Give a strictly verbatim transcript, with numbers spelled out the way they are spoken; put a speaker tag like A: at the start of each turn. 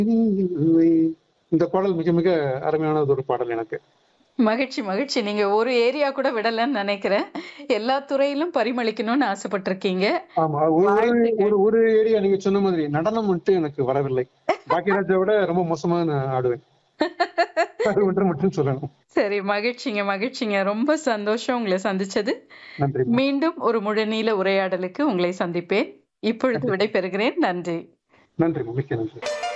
A: இல்லை. இந்த பாடல் மிக மிக அருமையானது ஒரு பாடல் எனக்கு.
B: மகிழ்ச்சி, மகிழ்ச்சி. நீங்க ஒரு ஏரியா கூட விடலன்னு நெனைக்கிறேன். எல்லா துறையிலும் பரிமளிக்கணும்னு ஆசைப்பட்டிருக்கீங்க.
A: ஆமா. ஒரு ஒரு
B: வாழ்த்துக்கள்.
A: ஒரு ஒரு ஏரியா நீங்க சொன்ன மாதிரி நடனம் மட்டும் எனக்கு வரவில்லை. பாக்கியராஜை விட ரொம்ப மோசமா நான் ஆடுவேன். அது ஒன்று மட்டும் சொல்லணும்.
B: சரி, மகிழ்ச்சிங்க, மகிழ்ச்சிங்க. ரொம்ப சந்தோஷம் உங்கள சந்திச்சது.
A: நன்றிம்மா.
B: மீண்டும் ஒரு முழுநீள உரையாடலுக்கு உங்களை சந்திப்பேன். இப்பொழுது
A: நன்றி.
B: விடைபெறுகிறேன். நன்றி.
A: நன்றிம்மா. மிக்க நன்றி.